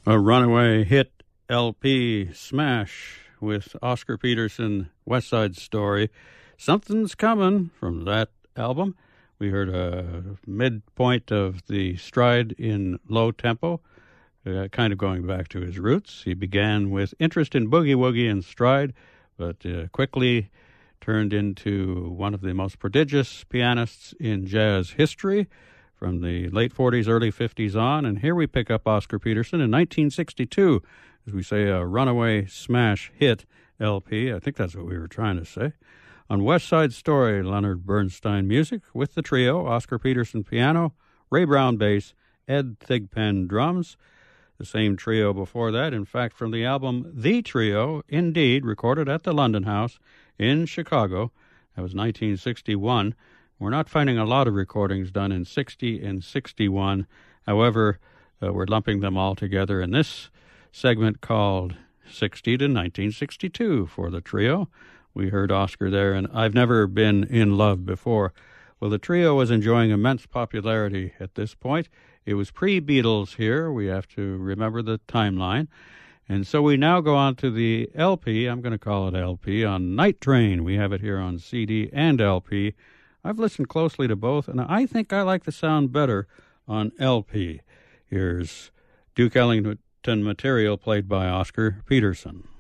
A runaway hit LP smash with Oscar Peterson, West Side Story. Something's coming from that album. We heard a midpoint of the stride in low tempo, kind of going back to his roots. He began with interest in boogie-woogie and stride, but quickly turned into one of the most prodigious pianists in jazz history from the late 40s, early 50s on. And here we pick up Oscar Peterson in 1962, as we say, a runaway smash hit LP. I think that's what we were trying to say. On West Side Story, Leonard Bernstein music with the trio, Oscar Peterson piano, Ray Brown bass, Ed Thigpen drums. The same trio before that, in fact, from the album The Trio, indeed, recorded at the London House in Chicago. That was 1961. We're not finding a lot of recordings done in 60 and 61. However, we're lumping them all together in this segment called 60 to 1962 for the trio. We heard Oscar there, and I've Never Been in Love Before. Well, the trio was enjoying immense popularity at this point. It was pre-Beatles here. We have to remember the timeline. And so we now go on to the LP. I'm going to call it LP on Night Train. We have it here on CD and LP. I've listened closely to both, and I think I like the sound better on LP. Here's Duke Ellington material played by Oscar Peterson.